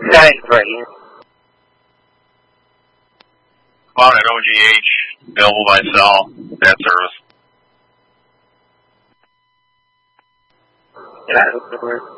Guys, right here. Found at OGH, available by cell, that service. Yeah,